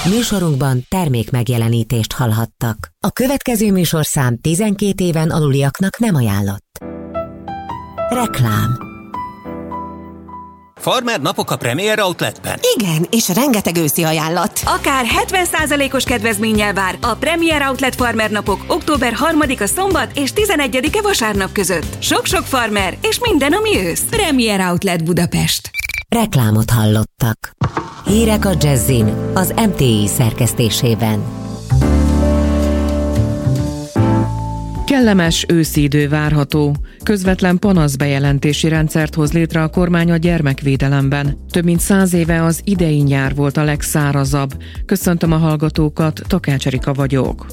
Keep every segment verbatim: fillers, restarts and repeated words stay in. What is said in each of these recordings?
Műsorunkban termék megjelenítést hallhattak. A következő műsorszám tizenkét éven aluliaknak nem ajánlott. Reklám. Farmer napok a Premier Outletben. Igen, és rengeteg őszi ajánlat. Akár hetven százalékos kedvezménnyel vár a Premier Outlet Farmer napok október harmadika szombat és tizenegyedike vasárnap között. Sok-sok farmer és minden, ami ősz. Premier Outlet Budapest. Reklámot hallottak. Hírek a Jazzin az em té i szerkesztésében. Kellemes őszi idő várható. Közvetlen panaszbejelentési rendszert hoz létre a kormány a gyermekvédelemben. Több mint száz éve az idei nyár volt a legszárazabb. Köszöntöm a hallgatókat, Takács Erika vagyok.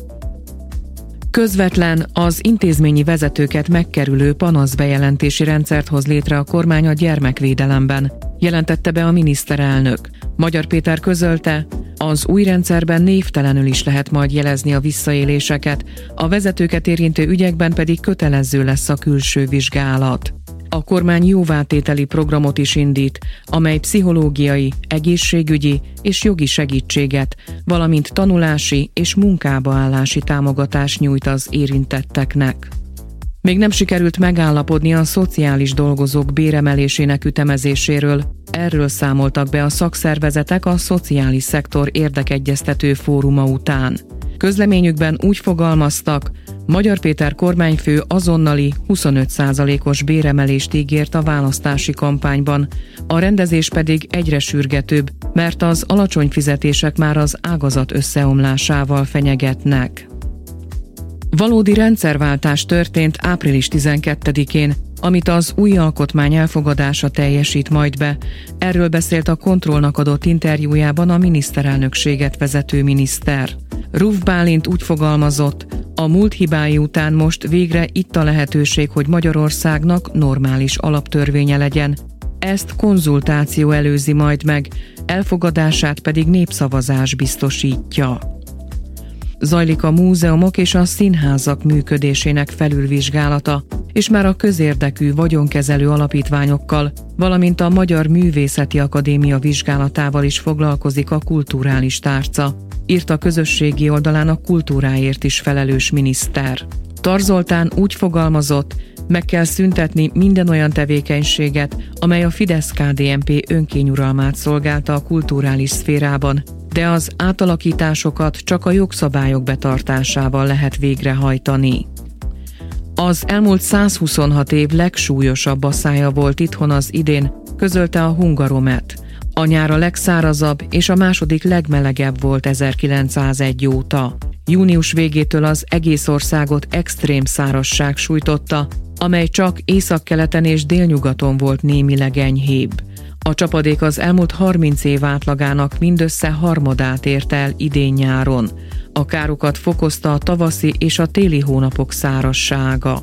Közvetlen, az intézményi vezetőket megkerülő panaszbejelentési rendszert hoz létre a kormány a gyermekvédelemben, jelentette be a miniszterelnök. Magyar Péter közölte, az új rendszerben névtelenül is lehet majd jelezni a visszaéléseket, a vezetőket érintő ügyekben pedig kötelező lesz a külső vizsgálat. A kormány jóvátételi programot is indít, amely pszichológiai, egészségügyi és jogi segítséget, valamint tanulási és munkába állási támogatást nyújt az érintetteknek. Még nem sikerült megállapodni a szociális dolgozók béremelésének ütemezéséről, erről számoltak be a szakszervezetek a szociális szektor érdekegyeztető fóruma után. Közleményükben úgy fogalmaztak, Magyar Péter kormányfő azonnali huszonöt százalékos béremelést ígért a választási kampányban, a rendezés pedig egyre sürgetőbb, mert az alacsony fizetések már az ágazat összeomlásával fenyegetnek. Valódi rendszerváltás történt április tizenkettedikén, amit az új alkotmány elfogadása teljesít majd be. Erről beszélt a Kontrollnak adott interjújában a miniszterelnökséget vezető miniszter. Ruf Bálint úgy fogalmazott, a múlt hibái után most végre itt a lehetőség, hogy Magyarországnak normális alaptörvénye legyen. Ezt konzultáció előzi majd meg, elfogadását pedig népszavazás biztosítja. Zajlik a múzeumok és a színházak működésének felülvizsgálata, és már a közérdekű vagyonkezelő alapítványokkal, valamint a Magyar Művészeti Akadémia vizsgálatával is foglalkozik a kulturális tárca, írt a közösségi oldalán a kultúráért is felelős miniszter. Tar Zoltán úgy fogalmazott, meg kell szüntetni minden olyan tevékenységet, amely a Fidesz-ká dé en pé önkényuralmát szolgálta a kulturális szférában, de az átalakításokat csak a jogszabályok betartásával lehet végrehajtani. Az elmúlt százhuszonhat év legsúlyosabb asszája volt itthon az idén, közölte a Hungaromet. A nyár a legszárazabb és a második legmelegebb volt ezerkilencszázegy óta. Június végétől az egész országot extrém szárazság sújtotta, amely csak északkeleten és délnyugaton volt némileg enyhébb. A csapadék az elmúlt harminc év átlagának mindössze harmadát ért el idén nyáron. A károkat fokozta a tavaszi és a téli hónapok szárazsága.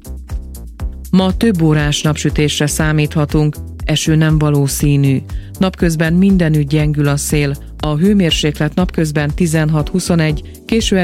Ma több órás napsütésre számíthatunk, eső nem valószínű. Napközben mindenütt gyengül a szél, a hőmérséklet napközben tizenhat-huszonegy, késő